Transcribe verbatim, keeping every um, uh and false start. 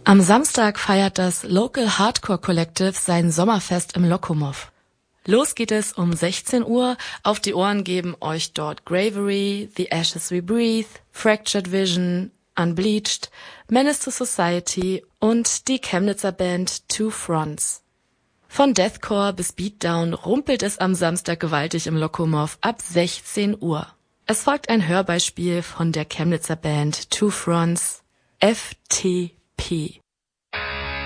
Am Samstag feiert das Local Hardcore Collective sein Sommerfest im Lokomov. Los geht es um sechzehn Uhr. Auf die Ohren geben euch dort Gravery, The Ashes We Breathe, Fractured Vision, Unbleached, Menace to Society und die Chemnitzer Band Two Fronts. Von Deathcore bis Beatdown rumpelt es am Samstag gewaltig im Lokomov ab sechzehn Uhr. Es folgt ein Hörbeispiel von der Chemnitzer Band Two Fronts, F T P.